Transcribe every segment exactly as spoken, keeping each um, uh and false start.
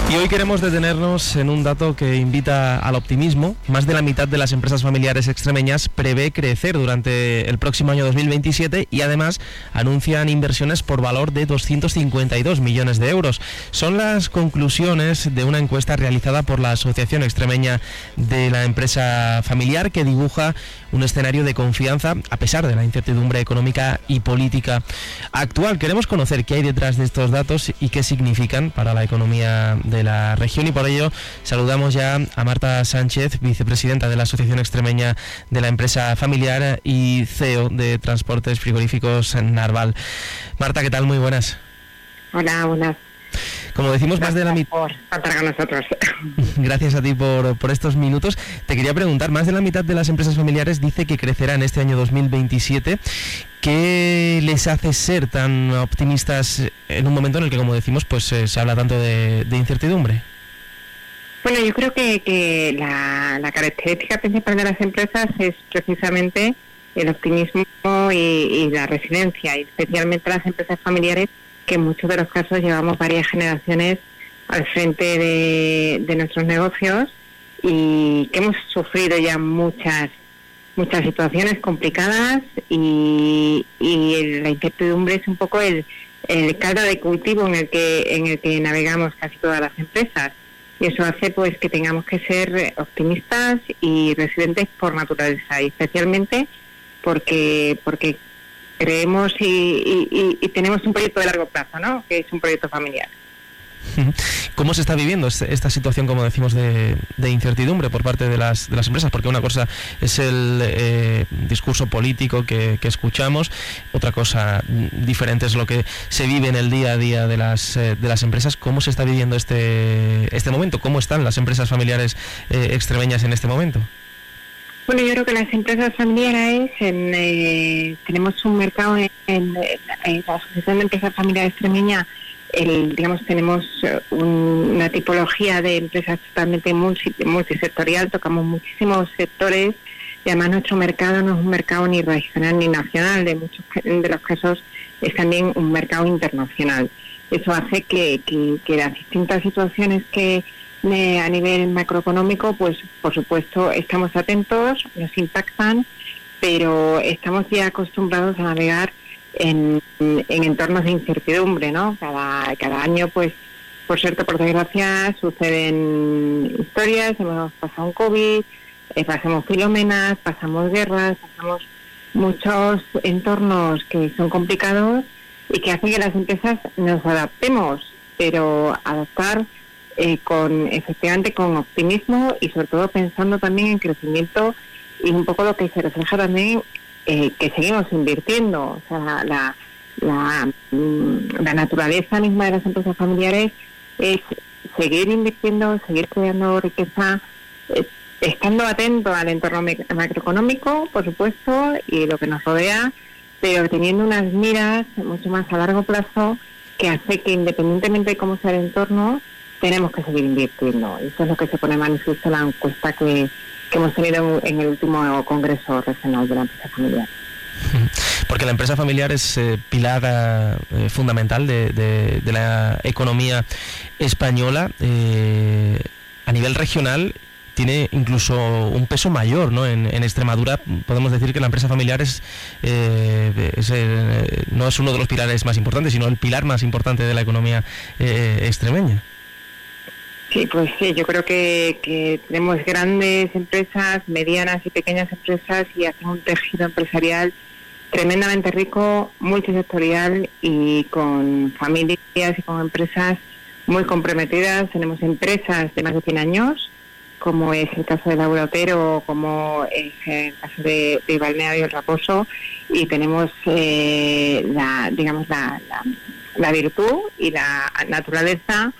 Y hoy queremos detenernos en un dato que invita al optimismo. Más de la mitad de las empresas familiares extremeñas prevé crecer durante el próximo año dos mil veintisiete y además anuncian inversiones por valor de doscientos cincuenta y dos millones de euros. Son las conclusiones de una encuesta realizada por la Asociación Extremeña de la Empresa Familiar, que dibuja un escenario de confianza a pesar de la incertidumbre económica y política actual. Queremos conocer qué hay detrás de estos datos y qué significan para la economía de la región, y por ello saludamos ya a Marta Sánchez, vicepresidenta de la Asociación Extremeña de la Empresa Familiar y C E O de Transportes Frigoríficos Narval. Marta, ¿qué tal? Muy buenas. Hola, buenas. Como decimos, Gracias más de la mitad... por estar con nosotros. Gracias a ti por, por estos minutos. Te quería preguntar, más de la mitad de las empresas familiares dice que crecerá en este año dos mil veintisiete. ¿Qué les hace ser tan optimistas en un momento en el que, como decimos, pues eh, se habla tanto de, de incertidumbre? Bueno, yo creo que, que la, la característica principal de las empresas es precisamente el optimismo y, y la resiliencia, y especialmente las empresas familiares, que en muchos de los casos llevamos varias generaciones al frente de, de nuestros negocios y que hemos sufrido ya muchas muchas situaciones complicadas, y, y la incertidumbre es un poco el, el caldo de cultivo en el que en el que navegamos casi todas las empresas, y eso hace pues que tengamos que ser optimistas y resilientes por naturaleza, y especialmente porque porque creemos y, y, y tenemos un proyecto de largo plazo, ¿no? Que es un proyecto familiar. ¿Cómo se está viviendo esta situación, como decimos, de, de incertidumbre por parte de las de las empresas? Porque una cosa es el eh, discurso político que, que escuchamos, otra cosa diferente es lo que se vive en el día a día de las eh, de las empresas. ¿Cómo se está viviendo este este momento? ¿Cómo están las empresas familiares eh, extremeñas en este momento? Bueno, yo creo que las empresas familiares, en, eh, tenemos un mercado en, en, en la Asociación de Empresas Familiares Extremeña, el, digamos, tenemos un, una tipología de empresas totalmente multi, multisectorial, tocamos muchísimos sectores, y además nuestro mercado no es un mercado ni regional ni nacional, de muchos de los casos es también un mercado internacional. Eso hace que, que, que las distintas situaciones que a nivel macroeconómico, pues por supuesto estamos atentos, nos impactan, pero estamos ya acostumbrados a navegar en, en entornos de incertidumbre, ¿no? Cada, cada año, pues, por suerte, por desgracia, suceden historias. Hemos pasado un COVID, eh, pasamos filómenas, pasamos guerras, pasamos muchos entornos que son complicados y que hacen que las empresas nos adaptemos, pero adaptar Eh, con efectivamente con optimismo y sobre todo pensando también en crecimiento, y un poco lo que se refleja también eh, que seguimos invirtiendo. O sea, la, la, la, la naturaleza misma de las empresas familiares es seguir invirtiendo, seguir creando riqueza, eh, estando atento al entorno macroeconómico, por supuesto, y lo que nos rodea, pero teniendo unas miras mucho más a largo plazo, que hace que, independientemente de cómo sea el entorno, tenemos que seguir invirtiendo. Eso es lo que se pone en manifiesto en la encuesta que, que hemos tenido en el último Congreso Regional de la Empresa Familiar. Porque la empresa familiar es eh, pilar eh, fundamental de, de, de la economía española. Eh, a nivel regional tiene incluso un peso mayor, ¿no? En, en Extremadura podemos decir que la empresa familiar es, eh, es eh, no es uno de los pilares más importantes, sino el pilar más importante de la economía eh, extremeña. Sí, pues sí, yo creo que, que tenemos grandes empresas, medianas y pequeñas empresas, y hacen un tejido empresarial tremendamente rico, multisectorial y con familias y con empresas muy comprometidas. Tenemos empresas de más de cien años, como es el caso de Laura Otero, como es el caso de, de Balneario El Raposo, y tenemos eh, la, digamos, la, la, la virtud y la naturaleza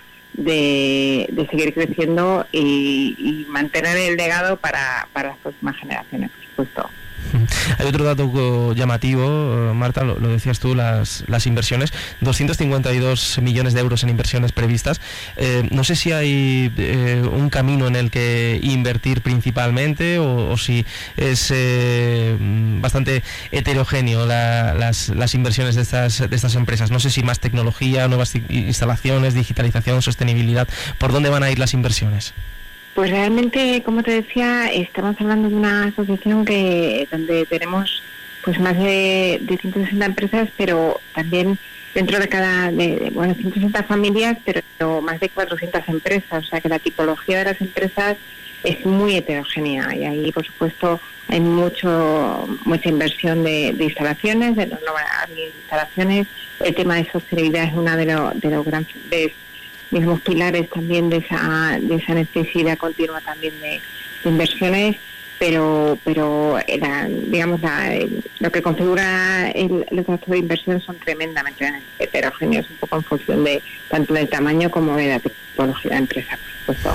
de, de seguir creciendo y, y mantener el legado para, para las próximas generaciones, por supuesto. Hay otro dato llamativo, Marta, lo, lo decías tú, las, las inversiones, doscientos cincuenta y dos millones de euros en inversiones previstas. Eh, no sé si hay eh, un camino en el que invertir principalmente o, o si es eh, bastante heterogéneo la, las, las inversiones de estas, de estas empresas. No sé si más tecnología, nuevas instalaciones, digitalización, sostenibilidad. ¿Por dónde van a ir las inversiones? Pues realmente, como te decía, estamos hablando de una asociación que donde tenemos pues más de, de ciento sesenta empresas, pero también dentro de cada, de, de, bueno, ciento sesenta familias, pero más de cuatrocientas empresas, o sea que la tipología de las empresas es muy heterogénea y ahí, por supuesto, hay mucho mucha inversión de, de instalaciones, de renovables instalaciones. El tema de sostenibilidad es uno de, lo, de los grandes mismos pilares también de esa de esa necesidad continua también de, de inversiones, pero pero la, digamos la, el, lo que configura el, los gastos de inversión son tremendamente heterogéneos, un poco en función de tanto del tamaño como de la tipología de empresa, por supuesto.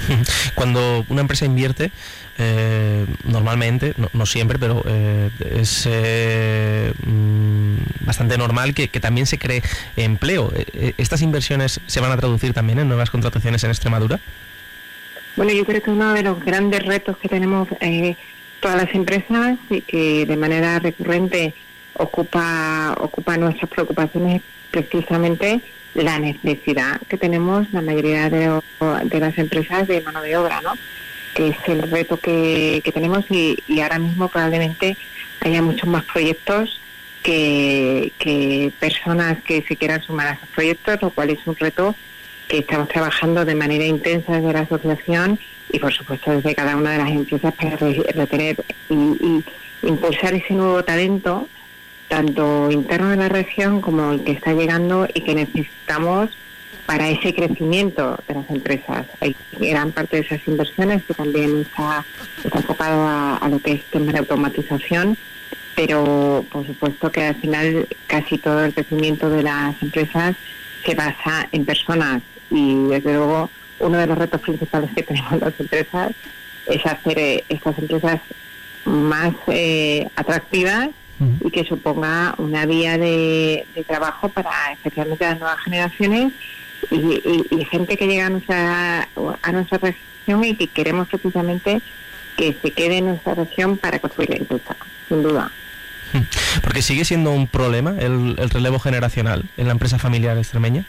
Cuando una empresa invierte, eh, normalmente, no, no siempre, pero eh, es eh, bastante normal que, que también se cree empleo. ¿Estas inversiones se van a traducir también en nuevas contrataciones en Extremadura? Bueno, yo creo que uno de los grandes retos que tenemos eh, todas las empresas y que de manera recurrente ocupa, ocupa nuestras preocupaciones es precisamente la necesidad que tenemos la mayoría de, de las empresas de mano de obra, ¿no? Que es el reto que, que tenemos y, y ahora mismo probablemente haya muchos más proyectos que, que personas que se quieran sumar a esos proyectos, lo cual es un reto que estamos trabajando de manera intensa desde la asociación y por supuesto desde cada una de las empresas para retener y, y impulsar ese nuevo talento tanto interno de la región como el que está llegando y que necesitamos para ese crecimiento de las empresas. Hay gran parte de esas inversiones que también está, está enfocado a, a lo que es tema de automatización, pero por supuesto que al final casi todo el crecimiento de las empresas se basa en personas y desde luego uno de los retos principales que tenemos las empresas es hacer eh, estas empresas más eh, atractivas y que suponga una vía de, de trabajo para especialmente las nuevas generaciones y, y, y gente que llega a nuestra a nuestra región y que queremos precisamente que se quede en nuestra región para construir la empresa, sin duda. Porque sigue siendo un problema el, el relevo generacional en la empresa familiar extremeña.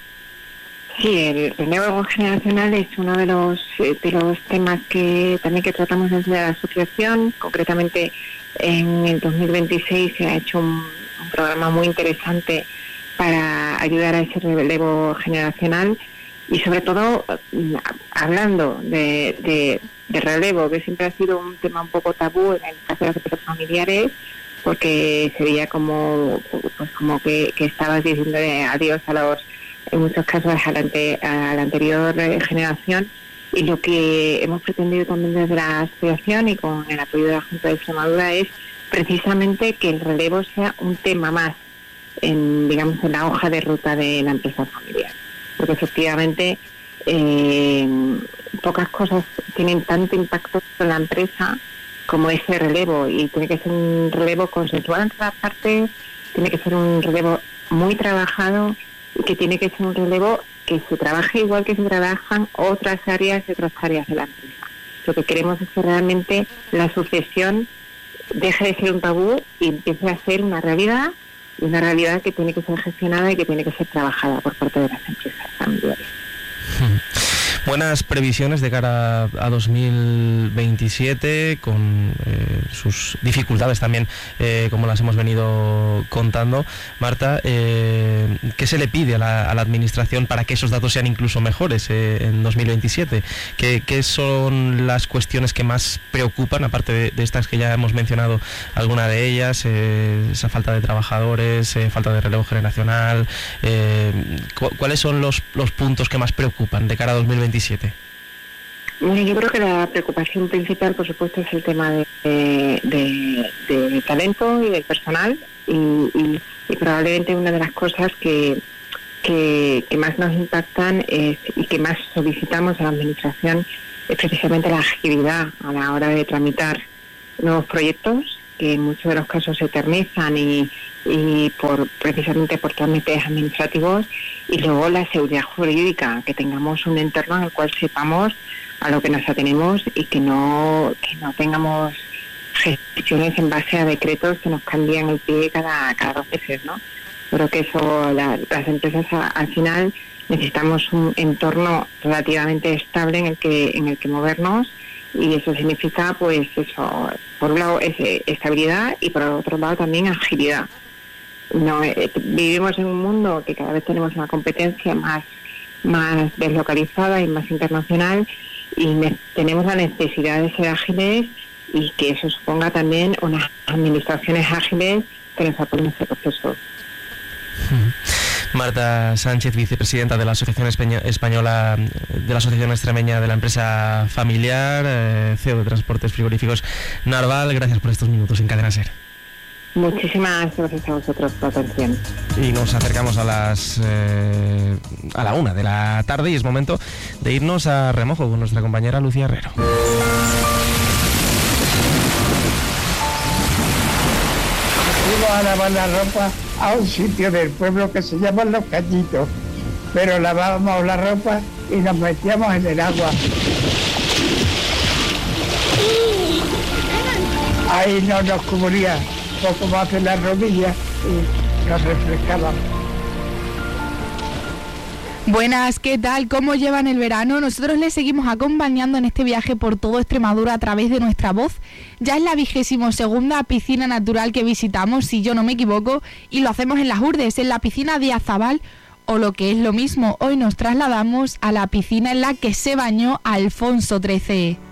Sí, el relevo generacional es uno de los de los temas que también que tratamos desde la asociación. Concretamente, en el dos mil veintiséis se ha hecho un, un programa muy interesante para ayudar a ese relevo generacional y sobre todo hablando de, de, de relevo, que siempre ha sido un tema un poco tabú en el caso de las empresas familiares, porque sería como pues como que, que estabas diciéndole adiós a los en muchos casos a la, ante, a la anterior generación, y lo que hemos pretendido también desde la asociación y con el apoyo de la Junta de Extremadura es precisamente que el relevo sea un tema más en, digamos, en la hoja de ruta de la empresa familiar, porque efectivamente eh, pocas cosas tienen tanto impacto en la empresa como ese relevo, y tiene que ser un relevo consensuado entre las partes, tiene que ser un relevo muy trabajado y que tiene que ser un relevo que se trabaje igual que se trabajan otras áreas y otras áreas de la empresa. Lo que queremos es que realmente la sucesión deje de ser un tabú y empiece a ser una realidad, y una realidad que tiene que ser gestionada y que tiene que ser trabajada por parte de las empresas familiares. Buenas previsiones de cara a dos mil veintisiete, con eh, sus dificultades también, eh, como las hemos venido contando. Marta, eh, ¿qué se le pide a la, a la Administración para que esos datos sean incluso mejores eh, en dos mil veintisiete? ¿Qué, ¿Qué son las cuestiones que más preocupan, aparte de, de estas que ya hemos mencionado, alguna de ellas, eh, esa falta de trabajadores, eh, falta de relevo generacional? Eh, cu ¿Cuáles son los, los puntos que más preocupan de cara a dos mil veintisiete? Bueno, yo creo que la preocupación principal, por supuesto, es el tema de, de, de, de talento y del personal, y, y, y probablemente una de las cosas que, que, que más nos impactan es, y que más solicitamos a la Administración es precisamente la agilidad a la hora de tramitar nuevos proyectos que en muchos de los casos se eternizan y, y por precisamente por trámites administrativos, y luego la seguridad jurídica, que tengamos un entorno en el cual sepamos a lo que nos atenemos y que no que no tengamos gestiones en base a decretos que nos cambian el pie cada cada dos meses, ¿no? Creo que eso, la, las empresas a, al final necesitamos un entorno relativamente estable en el que en el que movernos, y eso significa, pues eso, por un lado es estabilidad y por otro lado también agilidad. No, eh, vivimos en un mundo que cada vez tenemos una competencia más más deslocalizada y más internacional, y ne- tenemos la necesidad de ser ágiles, y que eso suponga también unas administraciones ágiles que nos apoyen en ese proceso. Marta Sánchez, vicepresidenta de la Asociación Espeña, Española de la Asociación Extremeña de la Empresa Familiar, eh, C E O de Transportes Frigoríficos Narval, gracias por estos minutos en Cadena SER. Muchísimas gracias a vosotros por la atención. Y nos acercamos a las eh, a la una de la tarde, y es momento de irnos a remojo con nuestra compañera Lucía Herrero. Fuimos a lavar la ropa a un sitio del pueblo que se llama Los Cañitos, pero lavábamos la ropa y nos metíamos en el agua. Ahí no nos cubría poco más de las rodillas y nos refrescábamos. Buenas, ¿qué tal? ¿Cómo llevan el verano? Nosotros les seguimos acompañando en este viaje por todo Extremadura a través de nuestra voz. Ya es la vigésimo segunda piscina natural que visitamos, si yo no me equivoco, y lo hacemos en Las Hurdes, en la piscina de Azabal, o lo que es lo mismo, hoy nos trasladamos a la piscina en la que se bañó Alfonso trece.